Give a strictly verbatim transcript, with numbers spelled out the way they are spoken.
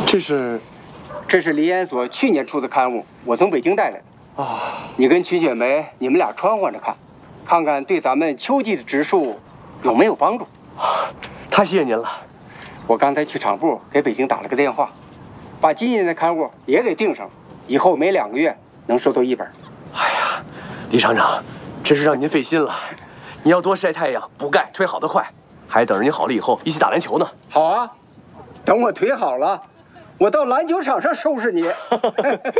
这是， 这是离研所去年出的刊物，我从北京带来的。啊，你跟曲雪梅，你们俩穿换着看，看看对咱们秋季的植树有没有帮助。 啊，太谢谢您了。 我刚才去厂部给北京打了个电话，把今年的刊物也给订上了，以后每两个月能收到一本。 哎呀，李厂长，真是让您费心了。你要多晒太阳，补钙，腿好得快，还等着你好了以后一起打篮球呢。 好啊，等我腿好了，我到篮球场上收拾你。